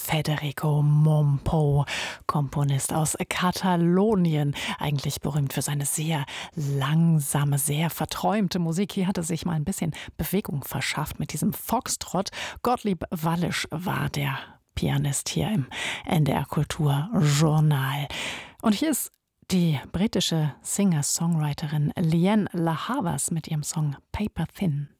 Federico Mompo, Komponist aus Katalonien, eigentlich berühmt für seine sehr langsame, sehr verträumte Musik. Hier hat er sich mal ein bisschen Bewegung verschafft mit diesem Foxtrott. Gottlieb Wallisch war der Pianist hier im NDR Kultur Journal. Und hier ist die britische Singer-Songwriterin Lianne La Havas mit ihrem Song Paper Thin.